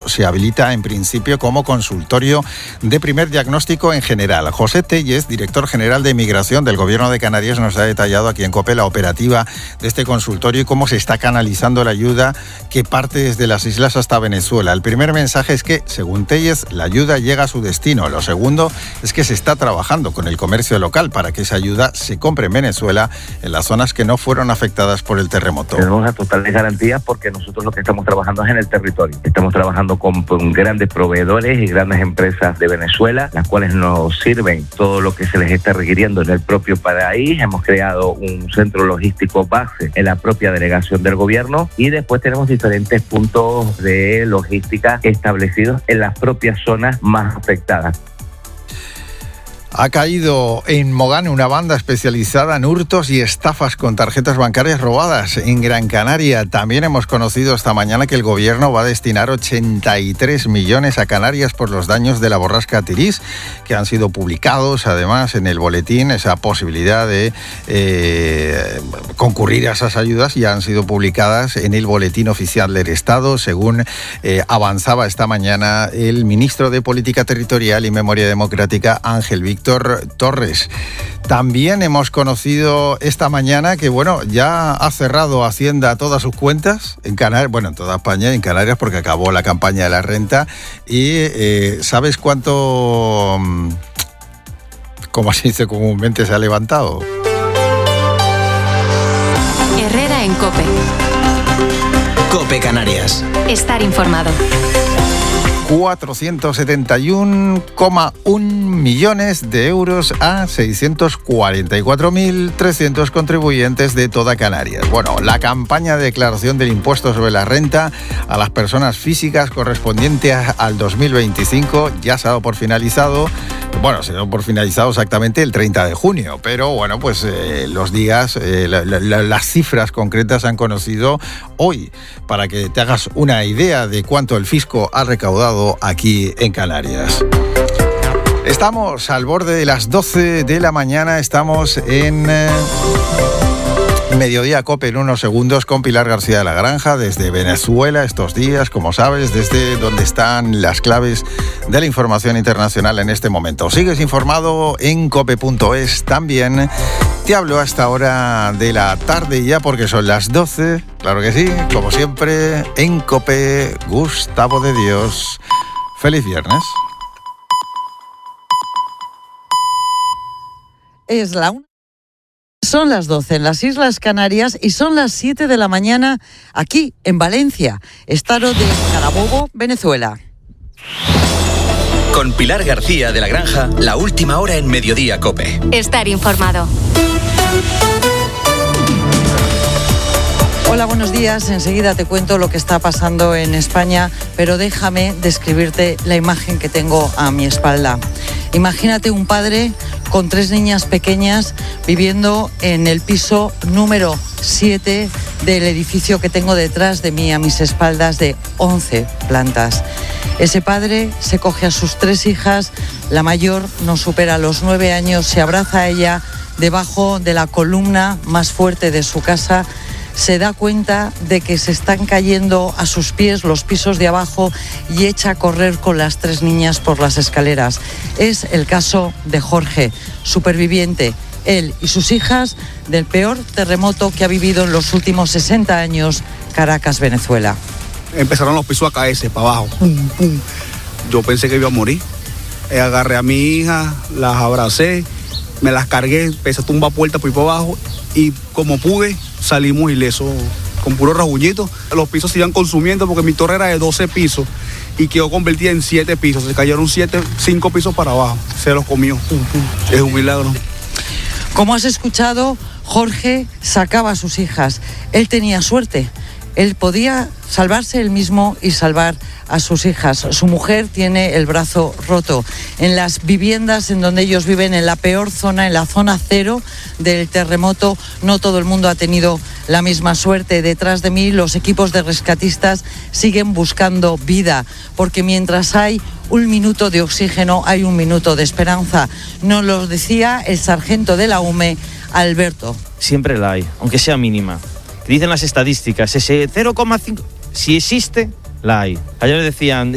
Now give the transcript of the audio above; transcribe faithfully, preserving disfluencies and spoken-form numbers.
se habilita en principio como consultorio de primer diagnóstico en general. José Tellez, director general de Migración del Gobierno de Canarias, nos ha detallado aquí en COPE la operativa de este consultorio y cómo se está canalizando la ayuda que parte desde las islas hasta Venezuela. El primer mensaje es que, según Tellez, la ayuda llega a su destino. Lo segundo es que se está trabajando con el comercio local para que esa ayuda se compre en Venezuela, en las zonas que no fueron afectadas por el terremoto. Tenemos las totales garantías porque nosotros lo que estamos trabajando es en el territorio. Estamos trabajando con, con grandes proveedores y grandes empresas de Venezuela, las cuales nos sirven todo lo que se les está requiriendo en el propio país. Hemos creado un centro logístico base en la propia delegación del gobierno y después tenemos diferentes puntos de logística establecidos en las propias zonas más afectadas. Ha caído en Mogán una banda especializada en hurtos y estafas con tarjetas bancarias robadas en Gran Canaria. También hemos conocido esta mañana que el gobierno va a destinar ochenta y tres millones a Canarias por los daños de la borrasca Tirís, que han sido publicados además en el boletín. Esa posibilidad de eh, concurrir a esas ayudas ya han sido publicadas en el boletín oficial del Estado, según eh, avanzaba esta mañana el ministro de Política Territorial y Memoria Democrática, Ángel Víctor Torres. También hemos conocido esta mañana que, bueno, ya ha cerrado Hacienda todas sus cuentas en Canarias, bueno, en toda España y en Canarias, porque acabó la campaña de la renta. Y eh, ¿sabes cuánto, como se dice comúnmente, se ha levantado? Herrera en COPE. COPE Canarias. Estar informado. cuatrocientos setenta y uno coma uno millones de euros a seiscientos cuarenta y cuatro mil trescientos contribuyentes de toda Canarias. Bueno, la campaña de declaración del impuesto sobre la renta a las personas físicas correspondiente al dos mil veinticinco ya se ha dado por finalizado. Bueno, se ha dado por finalizado exactamente el treinta de junio, pero bueno, pues eh, los días, eh, la, la, las cifras concretas se han conocido hoy, para que te hagas una idea de cuánto el fisco ha recaudado aquí en Canarias. Estamos al borde de las doce de la mañana, estamos en eh, Mediodía COPE en unos segundos con Pilar García de la Granja desde Venezuela estos días, como sabes, desde donde están las claves de la información internacional en este momento. Sigues informado en cope punto es también. Te hablo a esta hora de la tarde ya porque son las doce, claro que sí, como siempre, en COPE, Gustavo de Dios. Feliz viernes. Es la una. Son las doce en las Islas Canarias y son las siete de la mañana aquí en Valencia, estado de Carabobo, Venezuela. Con Pilar García de la Granja, la última hora en Mediodía COPE. Estar informado. Hola, buenos días. Enseguida te cuento lo que está pasando en España, pero déjame describirte la imagen que tengo a mi espalda. Imagínate un padre con tres niñas pequeñas viviendo en el piso número siete del edificio que tengo detrás de mí, a mis espaldas, de once plantas. Ese padre se coge a sus tres hijas, la mayor no supera los nueve años, se abraza a ella debajo de la columna más fuerte de su casa. Se da cuenta de que se están cayendo a sus pies los pisos de abajo y echa a correr con las tres niñas por las escaleras. Es el caso de Jorge, superviviente, él y sus hijas, del peor terremoto que ha vivido en los últimos sesenta años Caracas, Venezuela. Empezaron los pisos a caerse para abajo. Pum, pum. Yo pensé que iba a morir. Agarré a mi hija, las abracé, me las cargué, empecé a tumbar puertas por ahí para abajo y como pude salimos ilesos con puro rasguñito. Los pisos se iban consumiendo porque mi torre era de doce pisos y quedó convertida en siete pisos. Se cayeron siete, cinco pisos para abajo. Se los comió. Pum, pum. Es un milagro. Como has escuchado, Jorge sacaba a sus hijas. Él tenía suerte. Él podía salvarse él mismo y salvar a sus hijas. Su mujer tiene el brazo roto. En las viviendas en donde ellos viven, en la peor zona, en la zona cero del terremoto, no todo el mundo ha tenido la misma suerte. Detrás de mí, los equipos de rescatistas siguen buscando vida, porque mientras hay un minuto de oxígeno, hay un minuto de esperanza. Nos lo decía el sargento de la U M E, Alberto. Siempre la hay, aunque sea mínima. Dicen las estadísticas, ese cero coma cinco, si existe, la hay. Ayer decían,